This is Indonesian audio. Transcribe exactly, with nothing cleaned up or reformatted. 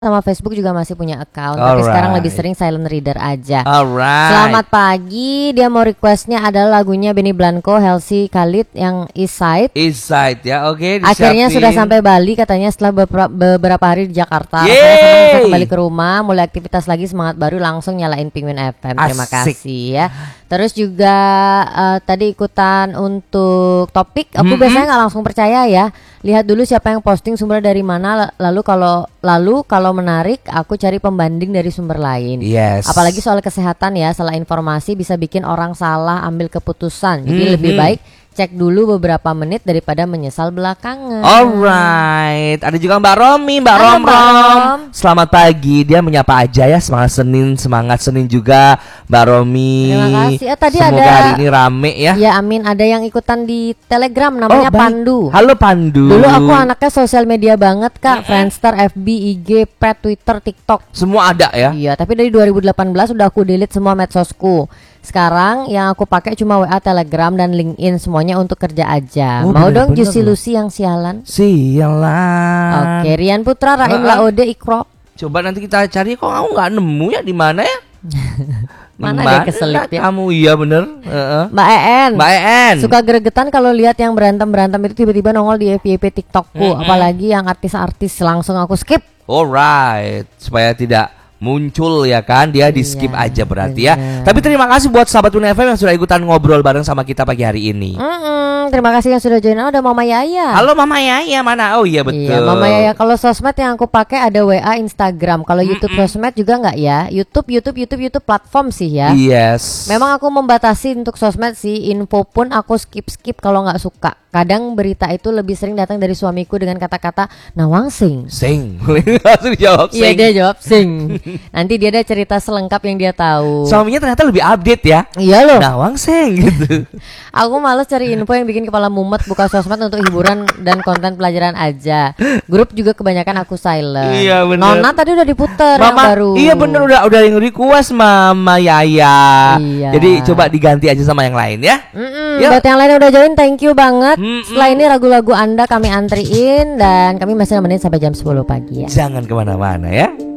Sama Facebook juga masih punya account, Alright. tapi sekarang lebih sering silent reader aja. Alright. Selamat pagi, dia mau requestnya adalah lagunya Benny Blanco, Halsey Khalid yang East Side. East Side ya, oke. Akhirnya disiapin. sudah sampai Bali katanya setelah beberapa, beberapa hari di Jakarta. Yeay. Rasanya senang bisa kembali ke rumah, mulai aktivitas lagi, semangat baru, langsung nyalain Penguin F M. Terima Asik. kasih ya. Terus juga uh, tadi ikutan untuk topik, aku Mm-mm. biasanya nggak langsung percaya ya. Lihat dulu siapa yang posting, sumber dari mana, lalu kalau lalu kalau menarik aku cari pembanding dari sumber lain. Yes. Apalagi soal kesehatan ya, salah informasi bisa bikin orang salah ambil keputusan. Jadi Mhm. lebih baik cek dulu beberapa menit daripada menyesal belakangan. Alright, ada juga Mbak Romi, Mbak Halo, Rom Mbak Rom. Rom. Selamat pagi, dia menyapa aja ya, semangat Senin, semangat Senin juga Mbak Romi. Terima kasih. Eh, tadi Semoga ada- hari ini rame ya. Ya amin, ada yang ikutan di Telegram namanya baik. Pandu. Halo Pandu. Dulu aku anaknya sosial media banget kak, Friendster, F B, I G, Pet, Twitter, TikTok. Semua ada ya. Iya, tapi dari dua ribu delapan belas udah aku delete semua medsosku. Sekarang yang aku pakai cuma W A, Telegram, dan LinkedIn, semuanya untuk kerja aja. Oh, Mau dong bener-bener Juicy loh. Lucy yang sialan. Sialan. Oke, Rian Putra, Raim Ah, ah. Laode, Ikro. Coba nanti kita cari, kok kamu nggak nemu ya di mana ya? Mana Dimana dia keselip ya? kamu? Iya bener. Heeh. Mbak En. Mbak En. Suka gregetan kalau lihat yang berantem-berantem itu tiba-tiba nongol di F Y P TikTokku, Mm-mm. apalagi yang artis-artis, langsung aku skip. Alright, supaya tidak muncul ya kan, dia di skip Iya, aja berarti ya. bener. Tapi terima kasih buat sahabat Penguin F M yang sudah ikutan ngobrol bareng sama kita pagi hari ini. Mm-mm, terima kasih yang sudah join. Oh, ada Mama Yaya. Halo Mama Yaya, mana? Oh iya betul. Iya, Mama Yaya. Kalau sosmed yang aku pakai ada W A, Instagram. Kalau YouTube sosmed juga nggak ya? YouTube, YouTube, YouTube, YouTube platform sih ya. Yes. Memang aku membatasi untuk sosmed sih. Info pun aku skip-skip kalau nggak suka. Kadang berita itu lebih sering datang dari suamiku dengan kata-kata Nawangsing. Sing. Langsung jawab Iya, sing. dia jawab sing. Nanti dia ada cerita selengkap yang dia tahu. Suaminya ternyata lebih update ya. Iya loh. Nawang sing gitu. Aku males cari info yang bikin kepala mumet, buka sosmed untuk hiburan dan konten pelajaran aja. Grup juga kebanyakan aku silent. Iya, bener. Nona tadi udah diputer yang Mama, baru. iya bener, udah udah yang request Mama Yaya. Iya. Jadi coba diganti aja sama yang lain ya. Mm-mm, Ya. buat yang lain yang udah join, thank you banget. Mm-mm. Setelah ini lagu-lagu Anda kami antriin dan kami masih nemenin sampai jam sepuluh pagi ya. Jangan kemana-mana ya.